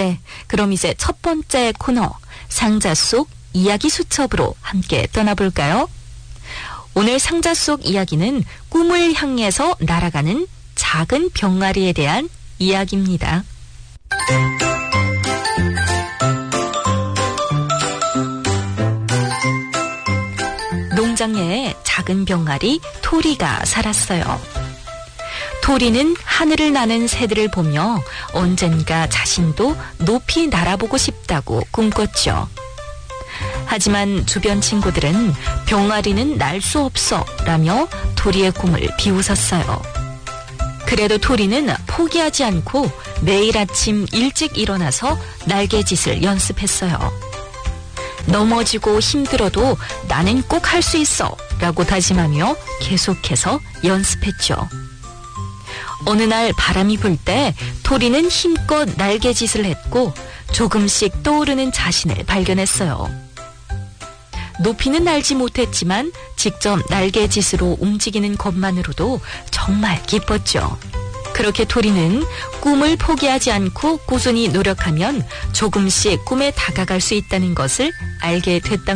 네, 그럼 이제 첫 번째 코너 상자 속 이야기 수첩으로 함께 떠나볼까요? 오늘 상자 속 이야기는 꿈을 향해서 날아가는 작은 병아리에 대한 이야기입니다. 농장에 작은 병아리 토리가 살았어요. 토리는 하늘을 나는 새들을 보며 언젠가 자신도 높이 날아보고 싶다고 꿈꿨죠. 하지만 주변 친구들은 병아리는 날 수 없어 라며 토리의 꿈을 비웃었어요. 그래도 토리는 포기하지 않고 매일 아침 일찍 일어나서 날개짓을 연습했어요. 넘어지고 힘들어도 나는 꼭 할 수 있어 라고 다짐하며 계속해서 연습했죠. 어느 날 바람이 불 때 토리는 힘껏 날개짓을 했고 조금씩 떠오르는 자신을 발견했어요. 높이는 날지 못했지만 직접 날개짓으로 움직이는 것만으로도 정말 기뻤죠. 그렇게 토리는 꿈을 포기하지 않고 꾸준히 노력하면 조금씩 꿈에 다가갈 수 있다는 것을 알게 됐던